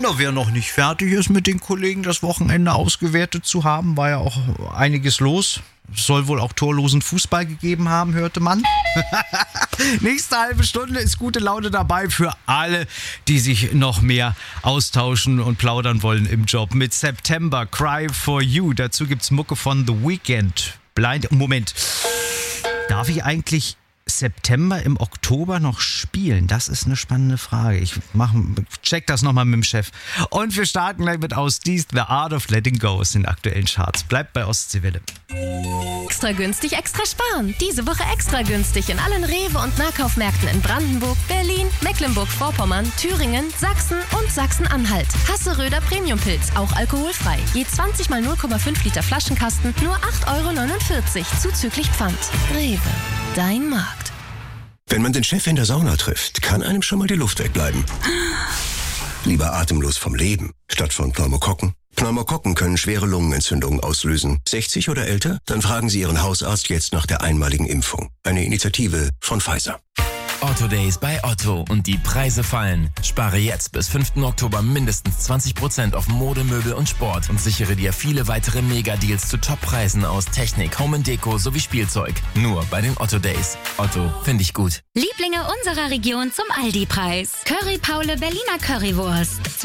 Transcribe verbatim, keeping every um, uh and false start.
Na, wer noch nicht fertig ist mit den Kollegen, das Wochenende ausgewertet zu haben, war ja auch einiges los. Es soll wohl auch torlosen Fußball gegeben haben, hörte man. Nächste halbe Stunde ist gute Laune dabei für alle, die sich noch mehr austauschen und plaudern wollen im Job. Mit September, Cry for You. Dazu gibt's Mucke von The Weeknd. Blind. Moment. Darf ich eigentlich September im Oktober noch spielen? Das ist eine spannende Frage. Ich mach, check das nochmal mit dem Chef. Und wir starten gleich mit aus dies The Art of Letting Go aus den aktuellen Charts. Bleibt bei Ostseewelle. Extra günstig, extra sparen. Diese Woche extra günstig in allen Rewe- und Nahkaufmärkten in Brandenburg, Berlin, Mecklenburg-Vorpommern, Thüringen, Sachsen und Sachsen-Anhalt. Hasseröder Premiumpilz, auch alkoholfrei. Je zwanzig mal null Komma fünf Liter Flaschenkasten, nur acht Euro neunundvierzig, zuzüglich Pfand. Rewe, dein Markt. Wenn man den Chef in der Sauna trifft, kann einem schon mal die Luft wegbleiben. Lieber atemlos vom Leben, statt von Pneumokokken. Pneumokokken können schwere Lungenentzündungen auslösen. sechzig oder älter? Dann fragen Sie Ihren Hausarzt jetzt nach der einmaligen Impfung. Eine Initiative von Pfizer. Otto Days bei Otto und die Preise fallen. Spare jetzt bis fünften Oktober mindestens zwanzig Prozent auf Mode, Möbel und Sport und sichere dir viele weitere Mega-Deals zu Top-Preisen aus Technik, Home and Deko sowie Spielzeug. Nur bei den Otto Days. Otto, finde ich gut. Lieblinge unserer Region zum Aldi-Preis. Curry Paule Berliner Currywurst.